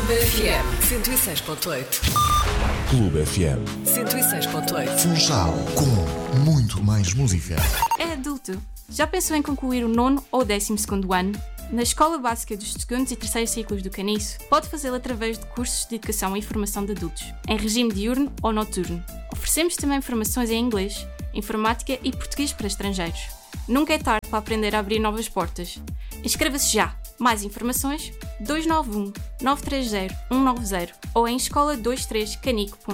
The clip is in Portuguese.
FM 106.8. Clube FM 106.8. Funchal, com muito mais música. É adulto. Já pensou em concluir o 9º ou 12º ano? Na Escola Básica dos 2º e 3º ciclos do Caniço, pode fazê-lo através de cursos de educação e formação de adultos, em regime diurno ou noturno. Oferecemos também formações em inglês, informática e português para estrangeiros. Nunca é tarde para aprender a abrir novas portas. Inscreva-se já! Mais informações 291 930 190 ou em escola23canico.pt.